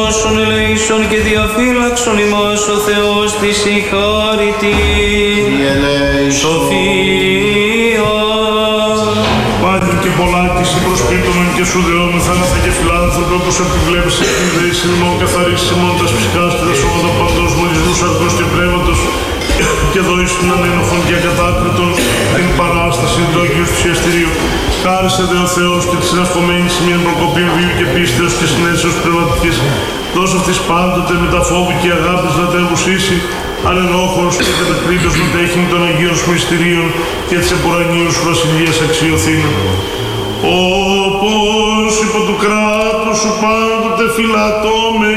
σώσον, ελεήσον και διαφύλαξον ημάς ο Θεός της η χάρητη. Σοφία. Πάτρι και πολλάκης η προσπίτωμεν και σου δεόμεθα αναθέ και φιλάνθρωπε, όπως επιβλέπεις την δέση ημών καθαρίσεις ημών τας ψυχάς και τα σώματα παντός μολυσμούς αρκός και πνεύματος και δόης την ανένοχον και ακατάκριτον την παράσταση του Αγίου Θυσιαστηρίου. Χάρισε δε ο Θεός και της συναυκομένης ημίν προκοπήν βίου και πίστεως και συνέσεως πνευματικής. Δώσ' αυτής πάντοτε με τα φόβου και αγάπης να τα εμπουσίσει, ανενόχωρος και κατακρίτως να τέχει των Αγίων σου μυστηρίων και της επουρανίου σου βασιλείας αξιωθήν. Όπως υπό του κράτους σου πάντοτε φυλατώμε